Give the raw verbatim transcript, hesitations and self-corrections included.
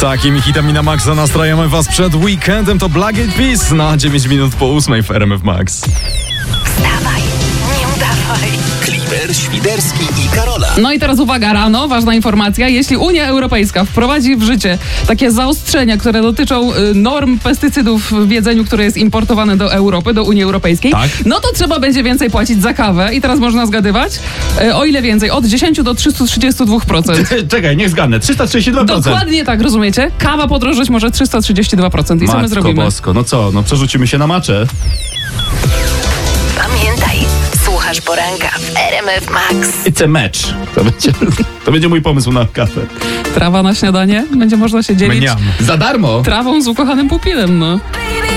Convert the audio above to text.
Takimi hitami na Maxa nastrajamy was przed weekendem. To Black Eyed Peas na dziewięć minut po ósmej w R M F Max. Wstawaj, nie udawaj. Kliber, Świderski i Karola. No i teraz uwaga, rano, ważna informacja. Jeśli Unia Europejska wprowadzi w życie takie zaostrzenia, które dotyczą y, norm pestycydów w jedzeniu, które jest importowane do Europy, do Unii Europejskiej, Tak. no to trzeba będzie więcej płacić za kawę. I teraz można zgadywać, y, o ile więcej? Od dziesięć do trzysta trzydzieści dwa procent. Czekaj, niech zgadnę. trzysta trzydzieści dwa procent. Dokładnie tak, rozumiecie? Kawa podrożeć może trzysta trzydzieści dwa procent. I co my Matko zrobimy? bosko, no co? No przerzucimy się na maczę. Pamiętaj, słuchasz poranka w R M F Max. It's a match. To będzie, to będzie mój pomysł na kawę. Trawa na śniadanie? Będzie można się dzielić Mniam. Za darmo. trawą z ukochanym pupilem, no. Baby,